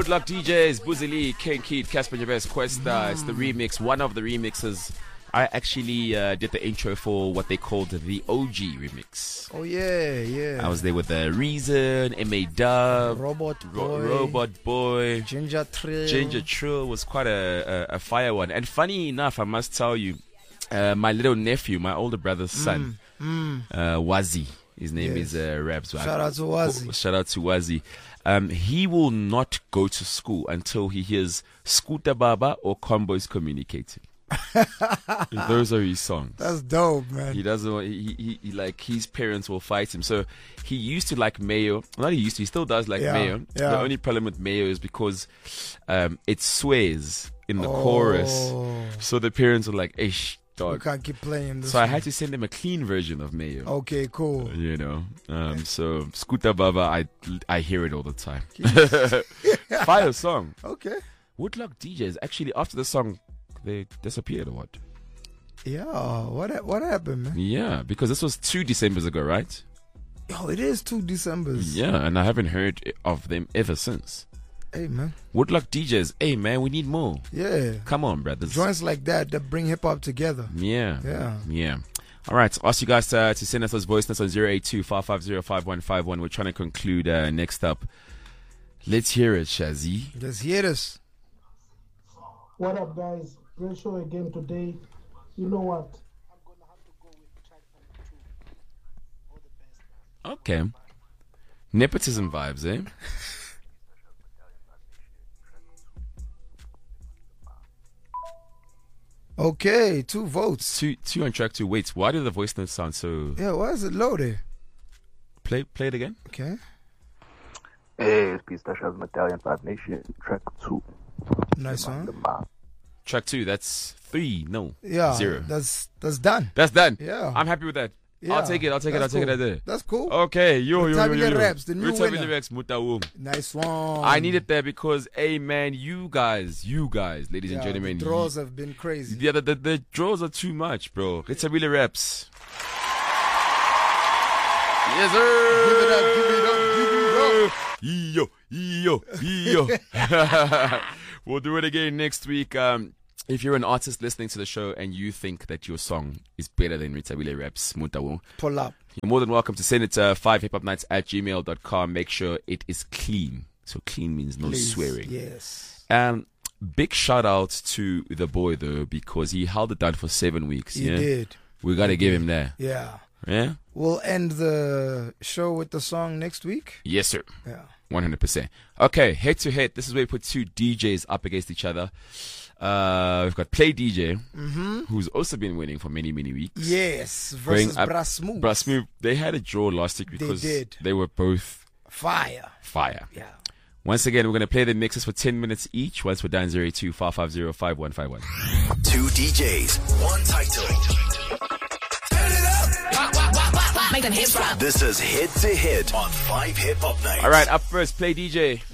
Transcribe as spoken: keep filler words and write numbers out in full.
Good luck D Js, Buzili, Ken Keat, Casper Nyovest, Questa. Mm. It's the remix, one of the remixes. I actually uh, did the intro for what they called the O G remix. Oh yeah, yeah. I was there with the Reason, M A Dub, Robot Boy, Ro- Robot Boy, Ginger Trill. Ginger Trill was quite a, a, a fire one. And funny enough, I must tell you, uh, my little nephew, my older brother's son, mm, mm. Uh, Wazi, his name Yes. is uh, Rabs. Shout out to Wazi. Shout out to Wazi. Um, he will not go to school until he hears Scooter Baba or Combos Communicating. Those are his songs. That's dope, man. He doesn't want, he, he, he like his parents will fight him. So he used to like Mayo. Not he used to, he still does like Yeah, Mayo. yeah. The only problem with Mayo is because um, it swears in the Oh. chorus. So the parents are like, "Ish, We dog." can't keep playing this. So I one. had to send him a clean version of Mayo. Okay, cool. You know, um, so Scooter Baba, I I hear it all the time. Fire song. Okay. Woodlock D Js. Actually, after the song, they disappeared or what? Yeah. What ha- what happened, man? Yeah, because this was two Decembers ago, right? Yo, it is two Decembers. Yeah, and I haven't heard of them ever since. Hey, man. Woodlock D Js. Hey, man, we need more. Yeah. Come on, brothers. Joints like that that bring hip hop together. Yeah. Yeah. Yeah. All right. Ask you guys uh, to send us those voice notes on zero eight two, five five zero, five one five one. We're trying to conclude uh, next up. Let's hear it, Shazzy. Just hear this. What up, guys? Great show again today. You know what? I'm gonna have to go with track number two. All the best. Okay. Nepotism vibes, eh? Okay, two votes. Two, two on track two. Wait, why do the voice notes sound so... Yeah, why is it loaded? Play play it again? Okay. Hey, it's Peace Tasha's Medallion Five Nation, track two. Nice one. Track two, that's three, no, Yeah. zero. That's that's done. That's done. Yeah. I'm happy with that. Yeah, I'll take it, I'll take it, I'll that's take it cool. out there. That's cool. Okay, yo, yo, yo, yo, Retabile yo. Raps, the new Retabile winner. Raps, Mutawum. Nice one. I need it there because, hey, man, you guys, you guys, ladies and Yeah, gentlemen. the draws have been crazy. Yeah, the, the, the draws are too much, bro. Retabile Raps. Yes, sir. Give it up, give it up, Yo, give it up. yo, yo. We'll do it again next week. Um, if you're an artist listening to the show and you think that your song is better than Retabile Raps, Mutawo, Pull up. you're more than welcome to send it to five hip hop nights at gmail dot com. Make sure it is clean. So clean means no Please. swearing. Yes. Um, big shout out to the boy though, because he held it down for seven weeks. He yeah? did. We gotta give him that. Yeah. Yeah? We'll end the show with the song next week. Yes, sir. Yeah. one hundred percent. Okay, head to head. This is where we put two D Js up against each other. Uh, we've got Play D J, Mm-hmm. who's also been winning for many, many weeks. Yes. Going Versus up- Brass Smooth. Brass Smooth, they had a draw last week They because did. they were both Fire. fire. Yeah. Once again, we're going to play the mixes for ten minutes each. Once we're down zero eight two, five five zero, five one five one. Two D Js, one title. Turn it up. Make them hits drop. This is Hit to Hit on five Hip Hop Nights. All right, up first, Play D J.